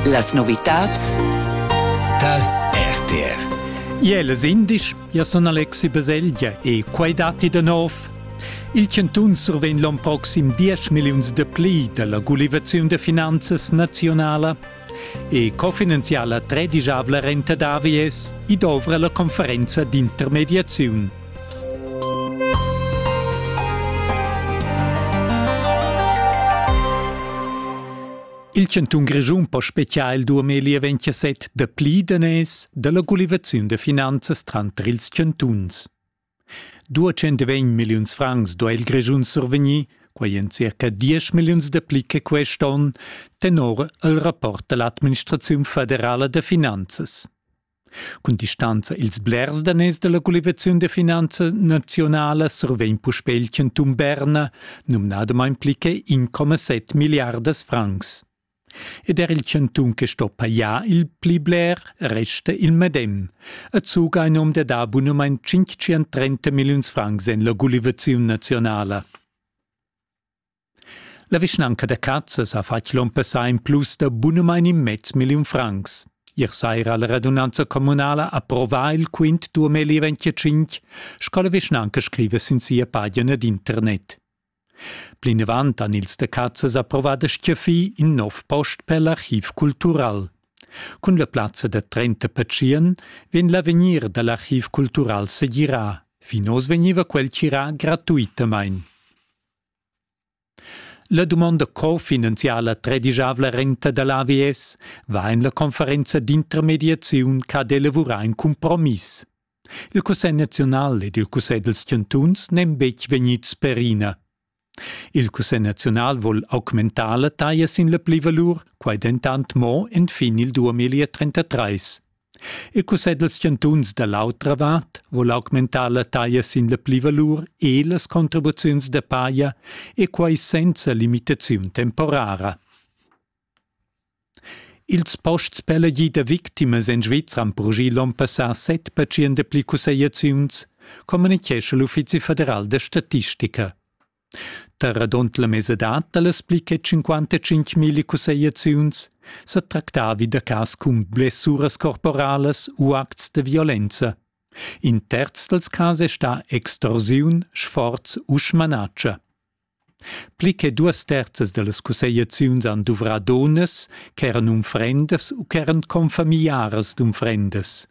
Las novitats dal RTR. Ielas indisch, ja son Alexi Baselgia e quei dati de nov. Il Cantun surven l'on proxim 10 milions de pli de la Gulivazione de Finanzas Nazionala e cofinanzia la 13ª renta d'AVS ed ovra la conferenza d'intermediazione. Il Cantun Grischun po special 2027 de pli danès de la Gulivazione de Finanzas tranter ils Cantuns. 220 milions francs do il Grischun survegni, quai en circa 10 milions de pli che quest'on, tenor il rapport de l'Administrazione Federale de Finanzas. Con distanza ils blers danès de la Gulivazione de Finanza Nazionala survegn puspè il Cantun Berna, numnadama implica 1,7 miliardas francs. Ed il Cantun che stoppa ja il pli bler resta il medem. A zuga in de d'abonnement 530 milions francs en la Gulivazione Nazionala. La vicinanca de Cazzas ha fatto l'on passare in plus de abonnement in mezzo milion francs. Ier la radunanza comunale approvà il quint 2025, scola vicinanca scrive sin sia pagina d'internet. Plinavant han ils de Cazzas approvada schiaffi in nov post per l'archiv cultural. Con la plazza de 30 pacien, ven l'avenir de l'archiv cultural seguirà. Finos veniva quel cirà gratuitamain. La domanda cofinanzià la 13ª renta dell'AVS va in la conferenza d'intermediazione che ha elaborà in compromiss. Il Cussei Nazionale ed il Cussei dels Cantuns nem bec vegnits perina. Il Cussei Nazional vol augmentar la taglia sin la plivalur, quai dentant mo en fin il 2033. Il Cussei dels Cantuns dall'autra vat vol augmentar la taglia sin la plivalur e las contribuzions de paia e quai senza limitazione temporara. Ils posts per la gida victimas en Svizra han purgi l'on passar 7 pacien de pli cusseiaziuns, comunichesce l'Uffizi Federal de Statistica. Radont la mesedat de l'esplica 55.000 cusseiaziuns, se tractavi de cas cum blessuras corporales u acts de violenza. In terz dels casi sta extorsiun, sforz u schmanaccia. Pli che 2/3 de les cusseiaziuns han duvra donas, ch'eran umfrendas u ch'eran confamiliaras d'umfrendas.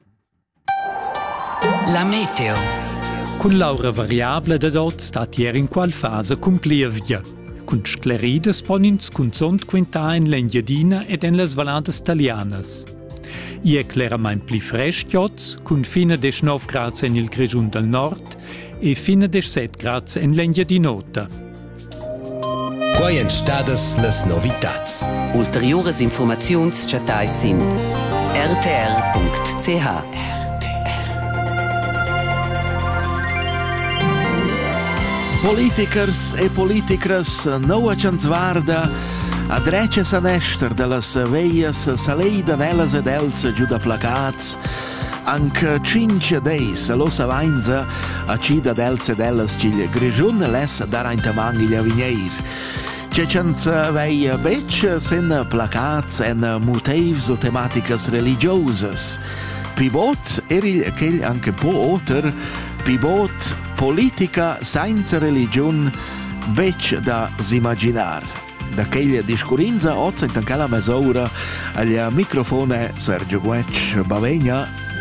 La meteo. Con l'aura variabile de dot stat ier in qual fase cumplivia. Con sclerides ponins con zont quinta in l'Engiadina ed en las valadas talianas. Ie clarament pli freschtiots, con fina de 9 grads en il Grischun del Nord e fina de 7 grads en l'Engiadinota. Quai en stadas las novitats. Ulteriores informaziuns chatais sin rtr.ch. Politikers e politikras noua cianzvarda a drece sanester de las veias saleida nelas ed els giù da placats, anche 5 days lo savainza a cida dels ed els cil Grischun les darainta mangiglia vigneir. C'è cianza veia bec sen placats en motives o tematicas religiosas. Pivot eril ch'el anche po oter, pivot politica senza religion bec da s'imaginar. Da quella discurinza ozza in tancala mesura agli microfone Sergio Guec Bavegna.